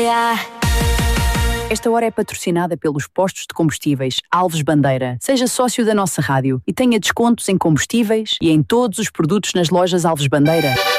Esta hora é patrocinada pelos postos de combustíveis Alves Bandeira. Seja sócio da nossa rádio e tenha descontos em combustíveis e em todos os produtos nas lojas Alves Bandeira.